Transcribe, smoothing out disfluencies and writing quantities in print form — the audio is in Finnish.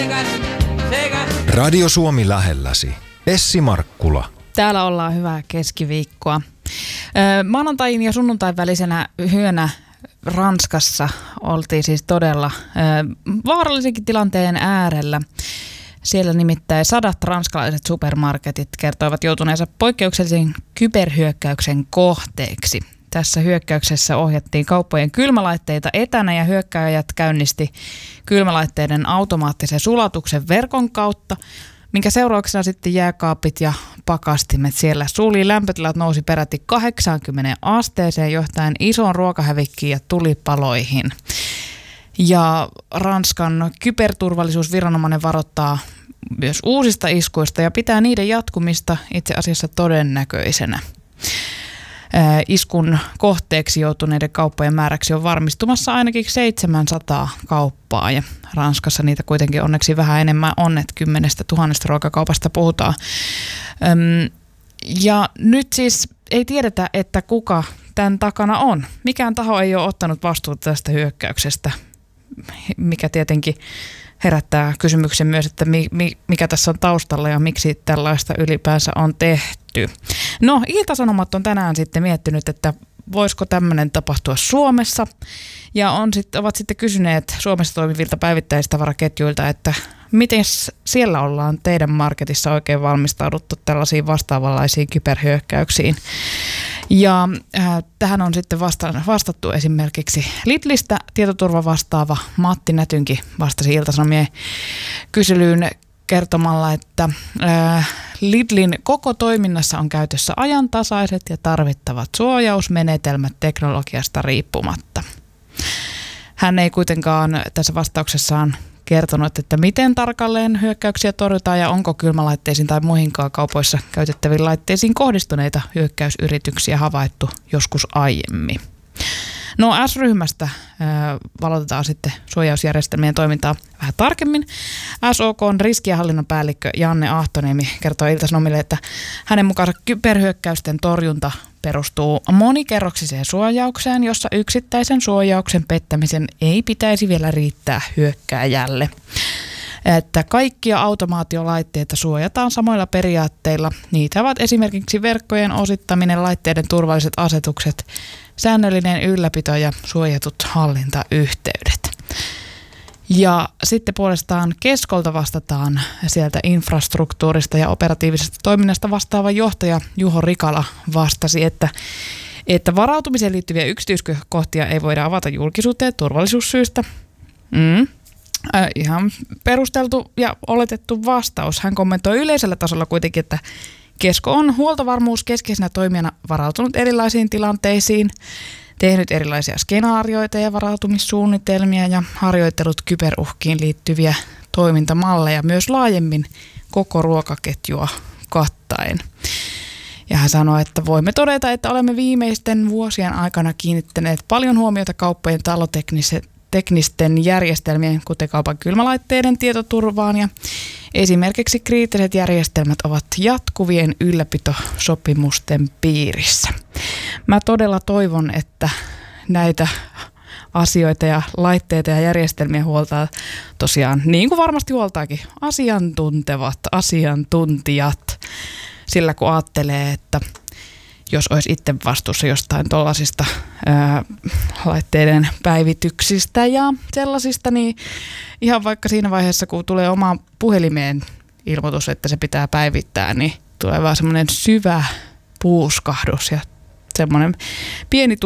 Radio Suomi lähelläsi. Essi Markkula. Täällä ollaan hyvää keskiviikkoa. Maanantain ja sunnuntain välisenä yönä Ranskassa oltiin siis todella vaarallisenkin tilanteen äärellä. Siellä nimittäin 100 ranskalaiset supermarketit kertoivat joutuneensa poikkeuksellisen kyberhyökkäyksen kohteeksi. Tässä hyökkäyksessä ohjattiin kauppojen kylmälaitteita etänä ja hyökkääjät käynnisti kylmälaitteiden automaattisen sulatuksen verkon kautta, minkä seurauksena sitten jääkaapit ja pakastimet siellä suli. Lämpötilat nousi peräti 80 asteeseen johtaen isoon ruokahävikkiin ja tulipaloihin. Ja Ranskan kyberturvallisuusviranomainen varoittaa myös uusista iskuista ja pitää niiden jatkumista itse asiassa todennäköisenä. Iskun kohteeksi joutuneiden kauppojen määräksi on varmistumassa ainakin 700 kauppaa ja Ranskassa niitä kuitenkin onneksi vähän enemmän on, että 10 000 ruokakaupasta puhutaan. Ja nyt siis ei tiedetä, että kuka tämän takana on. Mikään taho ei ole ottanut vastuuta tästä hyökkäyksestä, mikä tietenkin herättää kysymyksen myös, että mikä tässä on taustalla ja miksi tällaista ylipäänsä on tehty. No, Ilta-Sanomat on tänään sitten miettinyt, että voisiko tämmöinen tapahtua Suomessa. Ja ovat sitten kysyneet Suomessa toimivilta päivittäistavaraketjuilta, että miten siellä ollaan teidän marketissa oikein valmistauduttu tällaisiin vastaavanlaisiin kyberhyökkäyksiin. Ja tähän on sitten vastattu esimerkiksi Lidlistä tietoturvavastaava Matti Nätynki vastasi Ilta-Sanomien kyselyyn kertomalla, että Lidlin koko toiminnassa on käytössä ajantasaiset ja tarvittavat suojausmenetelmät teknologiasta riippumatta. Hän ei kuitenkaan tässä vastauksessaan kertonut, että miten tarkalleen hyökkäyksiä torjutaan ja onko kylmälaitteisiin tai muihinkaan kaupoissa käytettäviin laitteisiin kohdistuneita hyökkäysyrityksiä havaittu joskus aiemmin. No S-ryhmästä valotetaan sitten suojausjärjestelmien toimintaa vähän tarkemmin. SOK:n riskienhallinnan päällikkö Janne Ahtoniemi kertoo Ilta-Sanomille, että hänen mukaansa kyberhyökkäysten torjunta perustuu monikerroksiseen suojaukseen, jossa yksittäisen suojauksen pettämisen ei pitäisi vielä riittää hyökkääjälle. Että kaikkia automaatiolaitteita suojataan samoilla periaatteilla. Niitä ovat esimerkiksi verkkojen osittaminen, laitteiden turvalliset asetukset, säännöllinen ylläpito ja suojatut hallintayhteydet. Ja sitten puolestaan Keskolta vastataan sieltä infrastruktuurista ja operatiivisesta toiminnasta vastaava johtaja Juho Rikala vastasi, että varautumiseen liittyviä yksityiskohtia ei voida avata julkisuuteen turvallisuussyistä. Ihan perusteltu ja oletettu vastaus. Hän kommentoi yleisellä tasolla kuitenkin, että Kesko on huoltovarmuus keskeisenä toimijana varautunut erilaisiin tilanteisiin, tehnyt erilaisia skenaarioita ja varautumissuunnitelmia ja harjoitellut kyberuhkiin liittyviä toimintamalleja myös laajemmin koko ruokaketjua kattaen. Ja hän sanoi, että voimme todeta, että olemme viimeisten vuosien aikana kiinnittäneet paljon huomiota kauppojen taloteknisten järjestelmien, kuten kaupan kylmälaitteiden tietoturvaan ja esimerkiksi kriittiset järjestelmät ovat jatkuvien ylläpitosopimusten piirissä. Mä todella toivon, että näitä asioita ja laitteita ja järjestelmiä huoltaa tosiaan, niin kuin varmasti huoltaakin, asiantuntevat asiantuntijat. Sillä kun ajattelee, että jos olisi itse vastuussa jostain tuollaisista laitteiden päivityksistä ja sellaisista, niin ihan vaikka siinä vaiheessa, kun tulee omaan puhelimeen ilmoitus, että se pitää päivittää, niin tulee vaan semmoinen syvä puuskahdus ja semmoinen pieni